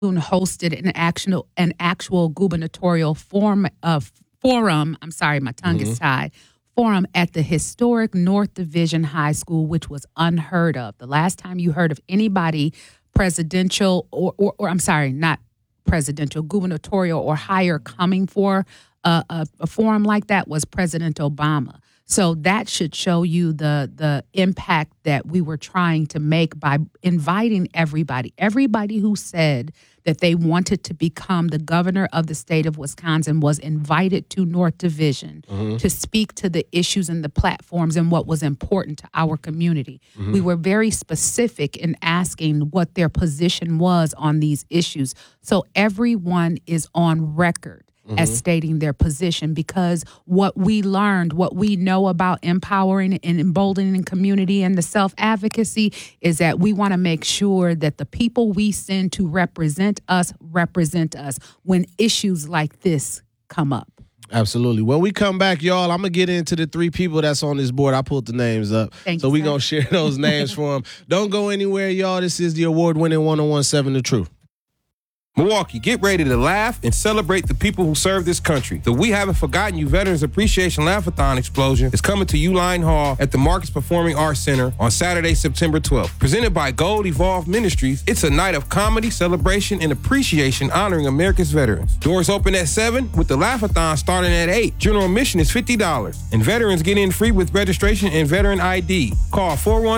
hosted an actual gubernatorial forum. I'm sorry, my tongue is tied. Forum at the historic North Division High School, which was unheard of. The last time you heard of anybody presidential or I'm sorry, not presidential, gubernatorial or higher coming for a forum like that was President Obama. So that should show you the impact that we were trying to make by inviting everybody who said that they wanted to become the governor of the state of Wisconsin was invited to North Division to speak to the issues and the platforms and what was important to our community. We were very specific in asking what their position was on these issues. So everyone is on record as stating their position, because what we learned, what we know about empowering and emboldening community and the self-advocacy is that we want to make sure that the people we send to represent us when issues like this come up. Absolutely. When we come back, y'all, I'm going to get into the 3 people that's on this board. I pulled the names up. So we're going to share those names for them. Don't go anywhere, y'all. This is the award-winning 101.7 The Truth. Milwaukee, get ready to laugh and celebrate the people who serve this country. The We Haven't Forgotten You Veterans Appreciation Laugh-a-thon Explosion is coming to Uline Hall at the Marcus Performing Arts Center on Saturday, September 12th. Presented by Gold Evolved Ministries, it's a night of comedy, celebration, and appreciation honoring America's veterans. Doors open at 7 with the Laugh-a-thon starting at 8. General admission is $50, and veterans get in free with registration and veteran ID. Call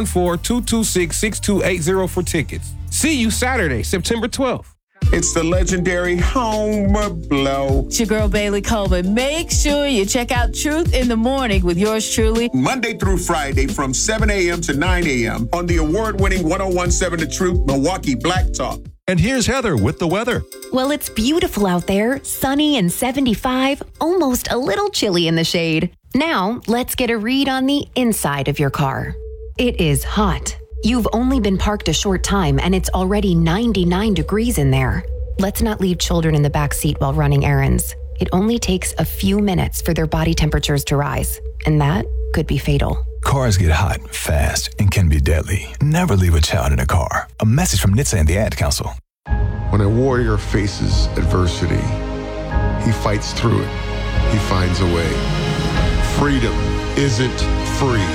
414-226-6280 for tickets. See you Saturday, September 12th. It's the legendary Homer Blow. It's your girl, Bailey Coleman. Make sure you check out Truth in the Morning with yours truly. Monday through Friday from 7 a.m. to 9 a.m. on the award-winning 101.7 The Truth, Milwaukee Black Talk. And here's Heather with the weather. Well, it's beautiful out there, sunny and 75, almost a little chilly in the shade. Now, let's get a read on the inside of your car. It is hot. You've only been parked a short time and it's already 99 degrees in there. Let's not leave children in the back seat while running errands. It only takes a few minutes for their body temperatures to rise, and that could be fatal. Cars get hot, fast, and can be deadly. Never leave a child in a car. A message from NHTSA and the Ad Council. When a warrior faces adversity, he fights through it. He finds a way. Freedom isn't free.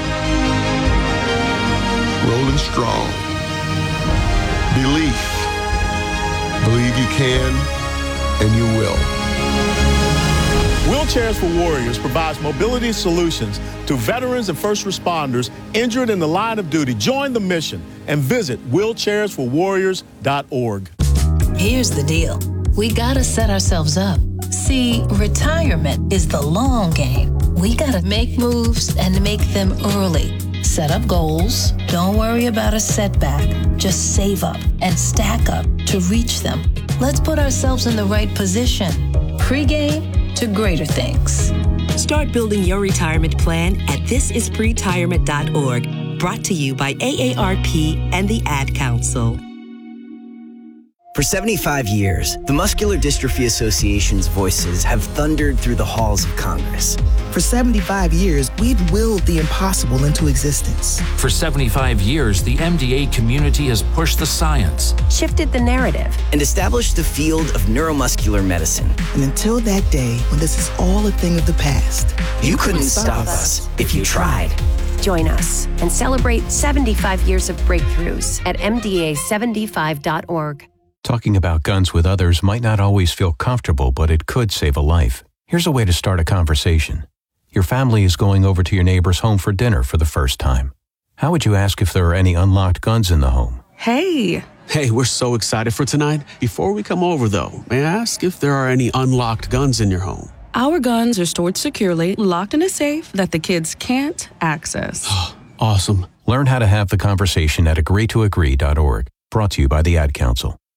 Rolling strong. Belief. Believe you can, and you will. Wheelchairs for Warriors provides mobility solutions to veterans and first responders injured in the line of duty. Join the mission and visit wheelchairsforwarriors.org. Here's the deal. We gotta set ourselves up. See, retirement is the long game. We gotta make moves and make them early. Set up goals. Don't worry about a setback. Just save up and stack up to reach them. Let's put ourselves in the right position. Pre-game to greater things. Start building your retirement plan at thisispretirement.org. Brought to you by AARP and the Ad Council. For 75 years, the Muscular Dystrophy Association's voices have thundered through the halls of Congress. For 75 years, we've willed the impossible into existence. For 75 years, the MDA community has pushed the science, shifted the narrative, and established the field of neuromuscular medicine. And until that day, when this is all a thing of the past, you couldn't stop us if you tried. Join us and celebrate 75 years of breakthroughs at MDA75.org. Talking about guns with others might not always feel comfortable, but it could save a life. Here's a way to start a conversation. Your family is going over to your neighbor's home for dinner for the first time. How would you ask if there are any unlocked guns in the home? Hey, we're so excited for tonight. Before we come over, though, may I ask if there are any unlocked guns in your home? Our guns are stored securely, locked in a safe that the kids can't access. Awesome. Learn how to have the conversation at agreetoagree.org. Brought to you by the Ad Council.